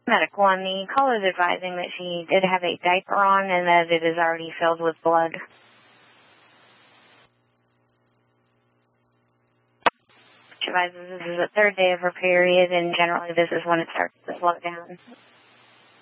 Medic 1, the caller is advising that she did have a diaper on and that it is already filled with blood. She advises this is the third day of her period, and generally this is when it starts to slow down.